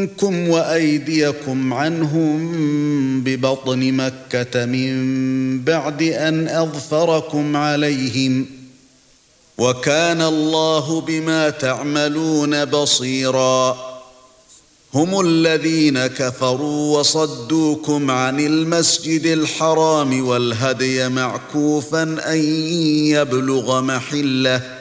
منكم وأيديكم عنهم ببطن مكة من بعد أن أظفركم عليهم وكان الله بما تعملون بصيرا هم الذين كفروا وصدوكم عن المسجد الحرام والهدي معكوفا أن يبلغ محله